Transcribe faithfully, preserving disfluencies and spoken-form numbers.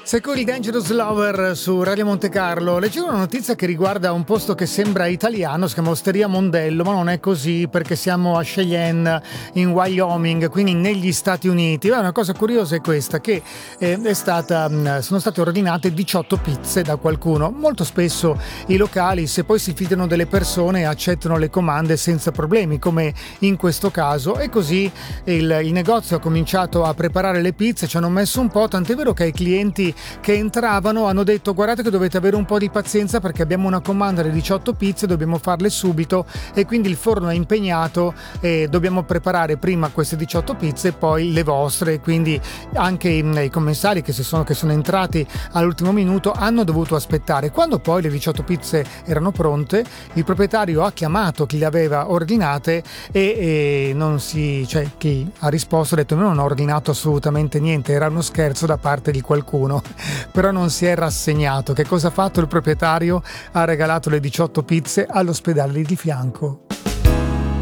Secoli Dangerous Lover su Radio Monte Carlo. Leggevo una notizia che riguarda un posto che sembra italiano, si chiama Osteria Mondello, ma non è così perché siamo a Cheyenne in Wyoming, quindi negli Stati Uniti. Beh, una cosa curiosa è questa, che eh, è stata, sono state ordinate diciotto pizze da qualcuno. Molto spesso i locali, se poi si fidano delle persone, accettano le comande senza problemi, come in questo caso, e così il, il negozio ha cominciato a preparare le pizze, ci hanno messo un po', tant'è vero che ai clienti che entravano hanno detto: guardate che dovete avere un po' di pazienza perché abbiamo una comanda di diciotto pizze, dobbiamo farle subito, e quindi il forno è impegnato e dobbiamo preparare prima queste diciotto pizze e poi le vostre. Quindi anche i, i commissari che, si sono, che sono entrati all'ultimo minuto hanno dovuto aspettare. Quando poi le diciotto pizze erano pronte, il proprietario ha chiamato chi le aveva ordinate e, e non si, cioè chi ha risposto ha detto: non ho ordinato assolutamente niente, era uno scherzo da parte di qualcuno. Però non si è rassegnato. Che cosa ha fatto il proprietario? Ha regalato le diciotto pizze all'ospedale di fianco.